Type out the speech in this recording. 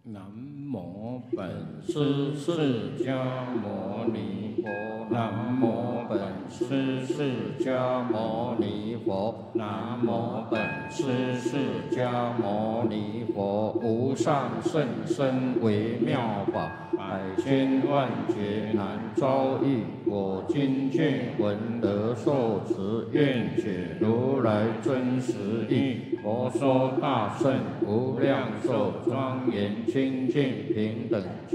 南无本师释迦牟尼佛，南无本师释迦牟尼佛，南无本师释迦牟尼佛。无上甚深微妙法，百千万劫难遭遇。我今见闻得受持，愿解如来真实义。佛说大圣无量寿庄严清净平等觉